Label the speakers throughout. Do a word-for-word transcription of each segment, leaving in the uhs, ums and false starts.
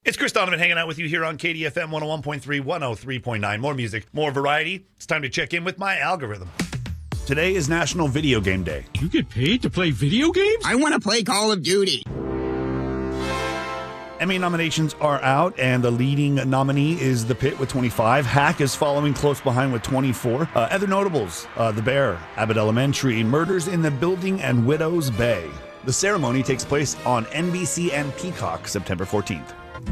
Speaker 1: It's Chris Donovan hanging out with you here on K D F M one oh one point three, one oh three point nine. More music, more variety. It's time to check in with my algorithm. Today is National Video Game Day.
Speaker 2: You get paid to play video games?
Speaker 3: I want to play Call of Duty.
Speaker 1: Emmy nominations are out, and the leading nominee is The Pit with twenty-five. Hack is following close behind with twenty-four. Uh, other notables, uh, The Bear, Abbott Elementary, Murders in the Building, and Widow's Bay. The ceremony takes place on N B C and Peacock September fourteenth.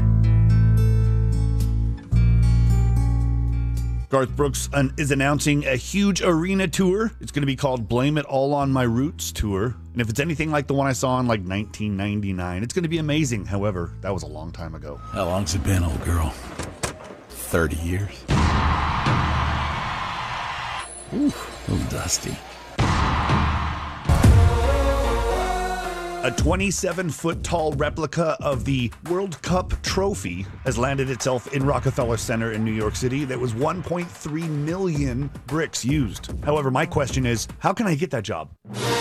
Speaker 1: Garth Brooks is announcing a huge arena tour. It's going to be called Blame It All on My Roots Tour. And if it's anything like the one I saw in like nineteen ninety-nine, it's going to be amazing. However, that was a long time ago.
Speaker 2: How long's it been, old girl? thirty years. Ooh, a little dusty.
Speaker 1: A twenty-seven foot tall replica of the World Cup trophy has landed itself in Rockefeller Center in New York City. That was one point three million bricks used. However, my question is, how can I get that job?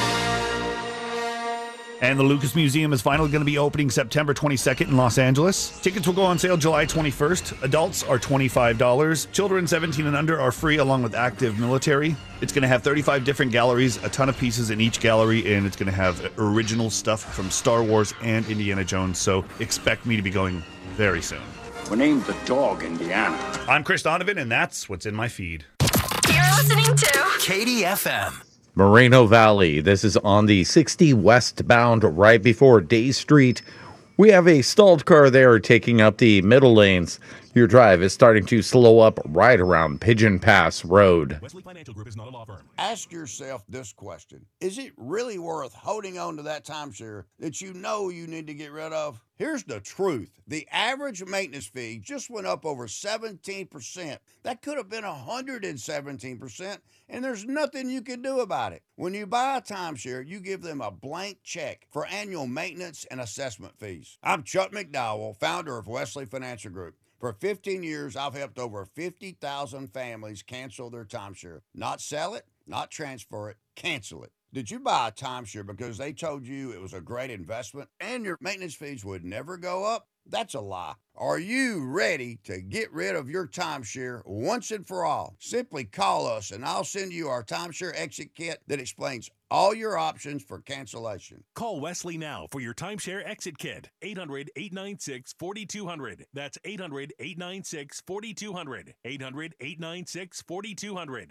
Speaker 1: And the Lucas Museum is finally going to be opening September twenty-second in Los Angeles. Tickets will go on sale July twenty-first. Adults are twenty-five dollars. Children seventeen and under are free along with active military. It's going to have thirty-five different galleries, a ton of pieces in each gallery, and it's going to have original stuff from Star Wars and Indiana Jones, so expect me to be going very soon.
Speaker 4: We named the dog Indiana.
Speaker 1: I'm Chris Donovan, and that's what's in my feed.
Speaker 5: You're listening to
Speaker 6: K D F M.
Speaker 7: Moreno Valley. This is on the sixty westbound right before Day Street. We have a stalled car there taking up the middle lanes. Your drive is starting to slow up right around Pigeon Pass Road.
Speaker 8: Wesley Financial Group is not a law firm.
Speaker 3: Ask yourself this question. Is it really worth holding on to that timeshare that you know you need to get rid of? Here's the truth. The average maintenance fee just went up over seventeen percent. That could have been one hundred seventeen percent, and there's nothing you can do about it. When you buy a timeshare, you give them a blank check for annual maintenance and assessment fees. I'm Chuck McDowell, founder of Wesley Financial Group. For fifteen years, I've helped over fifty thousand families cancel their timeshare. Not sell it, not transfer it, cancel it. Did you buy a timeshare because they told you it was a great investment and your maintenance fees would never go up? That's a lie. Are you ready to get rid of your timeshare once and for all? Simply call us and I'll send you our timeshare exit kit that explains all your options for cancellation.
Speaker 8: Call Wesley now for your timeshare exit kit. eight hundred, eight nine six, four two zero zero. That's eight hundred, eight nine six, four two zero zero. eight hundred, eight nine six, four two zero zero.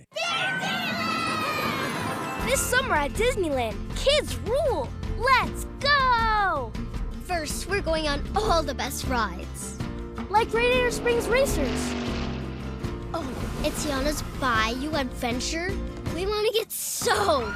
Speaker 9: This summer at Disneyland, kids rule! Let's go!
Speaker 10: First, we're going on all the best rides.
Speaker 9: Like Radiator Springs Racers.
Speaker 10: Oh, it's Tiana's Bayou Adventure. We want to get soaked.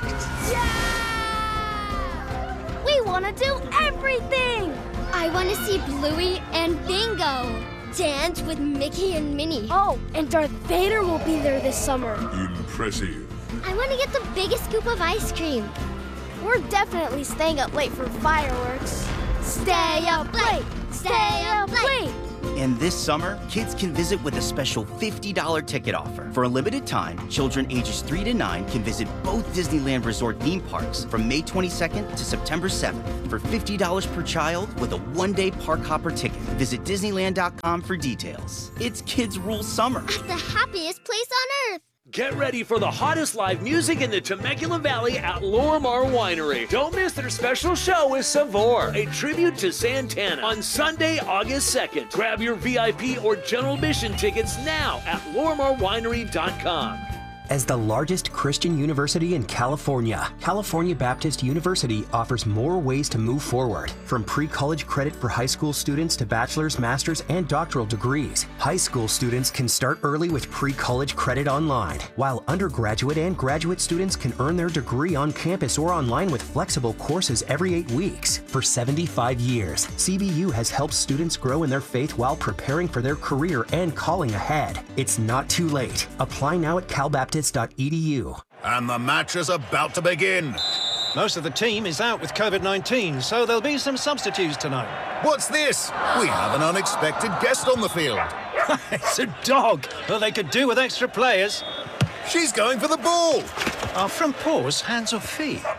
Speaker 9: Yeah! We want to do everything!
Speaker 10: I want to see Bluey and Bingo. Dance with Mickey and Minnie.
Speaker 9: Oh, and Darth Vader will be there this summer.
Speaker 11: Impressive.
Speaker 10: I want to get the biggest scoop of ice cream.
Speaker 9: We're definitely staying up late for fireworks. Stay up late! Stay up late!
Speaker 6: And this summer, kids can visit with a special fifty dollars ticket offer. For a limited time, children ages three to nine can visit both Disneyland Resort theme parks from May twenty-second to September seventh for fifty dollars per child with a one-day park hopper ticket. Visit Disneyland dot com for details. It's Kids Rule Summer.
Speaker 10: At the happiest place on earth.
Speaker 12: Get ready for the hottest live music in the Temecula Valley at Lorimar Winery. Don't miss their special show with Savor, a tribute to Santana, on Sunday, August second. Grab your V I P or general admission tickets now at lorimar winery dot com.
Speaker 13: As the largest Christian university in California, California Baptist University offers more ways to move forward. From pre-college credit for high school students to bachelor's, master's, and doctoral degrees, high school students can start early with pre-college credit online, while undergraduate and graduate students can earn their degree on campus or online with flexible courses every eight weeks. For seventy-five years, C B U has helped students grow in their faith while preparing for their career and calling ahead. It's not too late. Apply now at cal baptist dot e d u.
Speaker 11: And the match is about to begin.
Speaker 14: Most of the team is out with COVID nineteen, so there'll be some substitutes tonight.
Speaker 11: What's this? We have an unexpected guest on the field.
Speaker 14: It's a dog. Well, they could do with extra players.
Speaker 11: She's going for the ball.
Speaker 14: Are front paws hands or feet?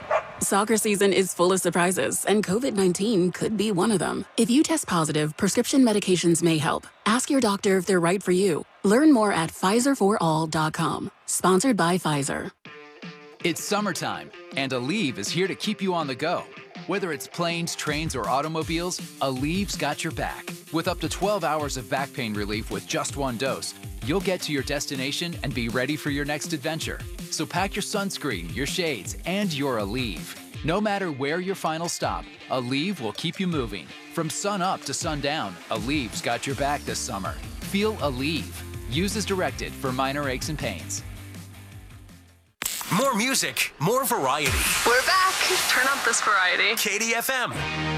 Speaker 15: Soccer season is full of surprises, and COVID nineteen could be one of them. If you test positive, prescription medications may help. Ask your doctor if they're right for you. Learn more at Pfizer for all dot com. Sponsored by Pfizer.
Speaker 16: It's summertime, and Aleve is here to keep you on the go. Whether it's planes, trains, or automobiles, Aleve's got your back. With up to twelve hours of back pain relief with just one dose, you'll get to your destination and be ready for your next adventure. So pack your sunscreen, your shades, and your Aleve. No matter where your final stop, Aleve will keep you moving. From sun up to sundown, Aleve's got your back this summer. Feel Aleve. Use as directed for minor aches and pains.
Speaker 17: More music, more variety.
Speaker 5: We're back. Turn up this variety.
Speaker 17: K D F M.